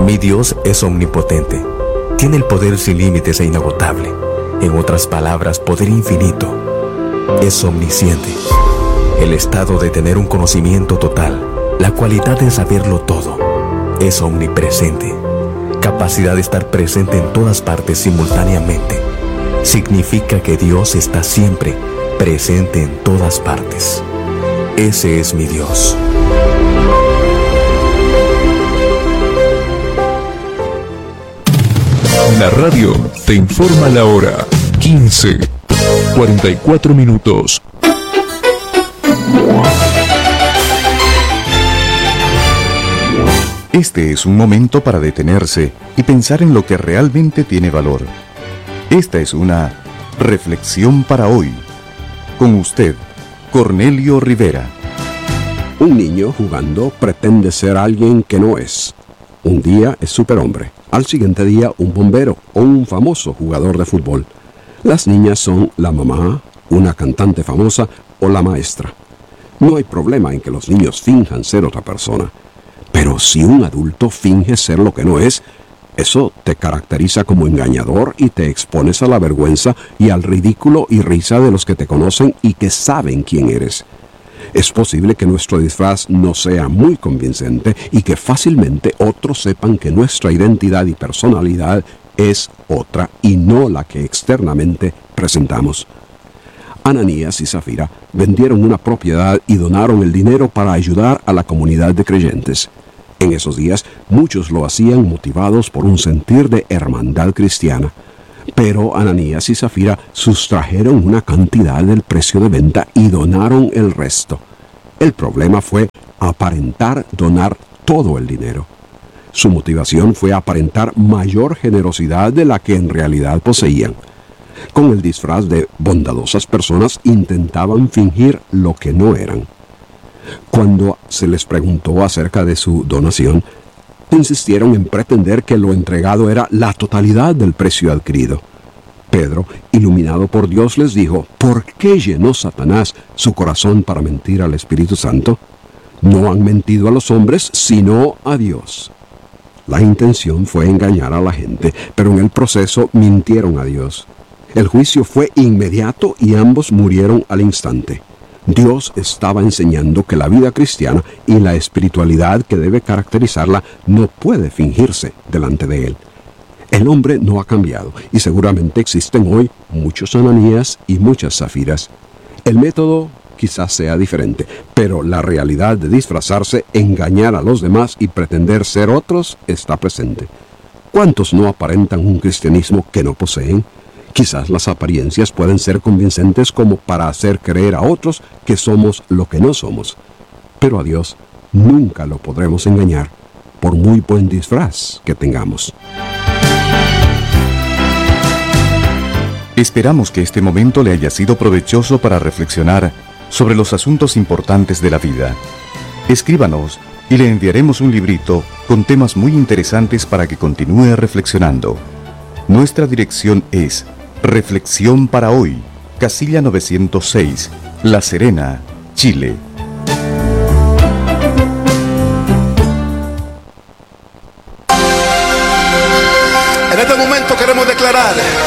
Mi Dios es omnipotente. Tiene el poder sin límites e inagotable. En otras palabras, poder infinito. Es omnisciente. El estado de tener un conocimiento total. La cualidad de saberlo todo. Es omnipresente. Capacidad de estar presente en todas partes simultáneamente. Significa que Dios está siempre presente en todas partes. Ese es mi Dios. La radio te informa la hora. 15:44 minutos. Este es un momento para detenerse y pensar en lo que realmente tiene valor. Esta es una reflexión para hoy. Con usted, Cornelio Rivera. Un niño jugando pretende ser alguien que no es. Un día es superhombre, al siguiente día un bombero o un famoso jugador de fútbol. Las niñas son la mamá, una cantante famosa o la maestra. No hay problema en que los niños finjan ser otra persona. Pero si un adulto finge ser lo que no es, eso te caracteriza como engañador y te expones a la vergüenza y al ridículo y risa de los que te conocen y que saben quién eres. Es posible que nuestro disfraz no sea muy convincente y que fácilmente otros sepan que nuestra identidad y personalidad es otra y no la que externamente presentamos. Ananías y Zafira vendieron una propiedad y donaron el dinero para ayudar a la comunidad de creyentes. En esos días, muchos lo hacían motivados por un sentir de hermandad cristiana. Pero Ananías y Zafira sustrajeron una cantidad del precio de venta y donaron el resto. El problema fue aparentar donar todo el dinero. Su motivación fue aparentar mayor generosidad de la que en realidad poseían. Con el disfraz de bondadosas personas intentaban fingir lo que no eran. Cuando se les preguntó acerca de su donación, insistieron en pretender que lo entregado era la totalidad del precio adquirido. Pedro, iluminado por Dios, les dijo: ¿por qué llenó Satanás su corazón para mentir al Espíritu Santo? No han mentido a los hombres, sino a Dios. La intención fue engañar a la gente, pero en el proceso mintieron a Dios. El juicio fue inmediato y ambos murieron al instante. Dios estaba enseñando que la vida cristiana y la espiritualidad que debe caracterizarla no puede fingirse delante de Él. El hombre no ha cambiado y seguramente existen hoy muchos Ananías y muchas Zafiras. El método quizás sea diferente, pero la realidad de disfrazarse, engañar a los demás y pretender ser otros está presente. ¿Cuántos no aparentan un cristianismo que no poseen? Quizás las apariencias pueden ser convincentes como para hacer creer a otros que somos lo que no somos. Pero a Dios nunca lo podremos engañar, por muy buen disfraz que tengamos. Esperamos que este momento le haya sido provechoso para reflexionar sobre los asuntos importantes de la vida. Escríbanos y le enviaremos un librito con temas muy interesantes para que continúe reflexionando. Nuestra dirección es Reflexión para Hoy, Casilla 906, La Serena, Chile. En este momento queremos declarar